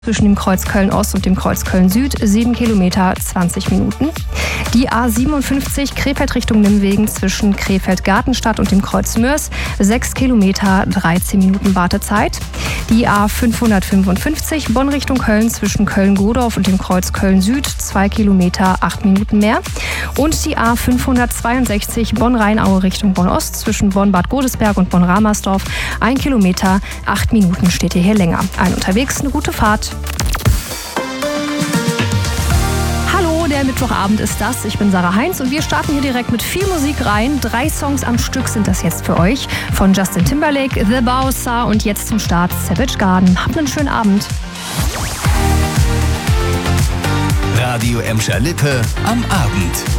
Zwischen dem Kreuz Köln-Ost und dem Kreuz Köln-Süd 7 Kilometer 20 Minuten. Die A57 Krefeld Richtung Nimwegen zwischen Krefeld-Gartenstadt und dem Kreuz Mörs 6 Kilometer 13 Minuten Wartezeit. Die A555 Bonn Richtung Köln zwischen Köln-Godorf und dem Kreuz Köln-Süd 2 Kilometer 8 Minuten mehr. Und die A562 Bonn-Rheinaue Richtung Bonn-Ost zwischen Bonn-Bad Godesberg und Bonn-Ramersdorf 1 Kilometer 8 Minuten steht ihr hier länger. Allen unterwegs eine gute Fahrt. Hallo, der Mittwochabend ist das. Ich bin Sarah Heinz und wir starten hier direkt mit viel Musik rein. 3 Songs am Stück sind das jetzt für euch. Von Justin Timberlake, The Bowser und jetzt zum Start Savage Garden. Habt einen schönen Abend. Radio Emscher Lippe am Abend.